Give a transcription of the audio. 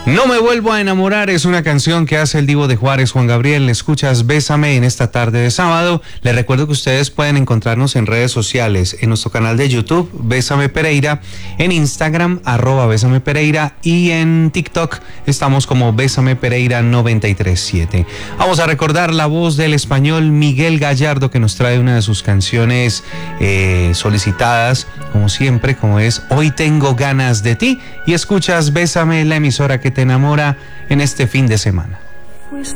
No me vuelvo a enamorar es una canción que hace el Divo de Juárez, Juan Gabriel. Escuchas Bésame en esta tarde de sábado. Les recuerdo que ustedes pueden encontrarnos en redes sociales, en nuestro canal de YouTube, Bésame Pereira, en Instagram, @Bésame Pereira, y en TikTok estamos como Bésame Pereira 937. Vamos a recordar la voz del español Miguel Gallardo, que nos trae una de sus canciones solicitadas, como siempre, como es Hoy Tengo Ganas de Ti. Y escuchas Bésame, la emisora que te enamora en este fin de semana.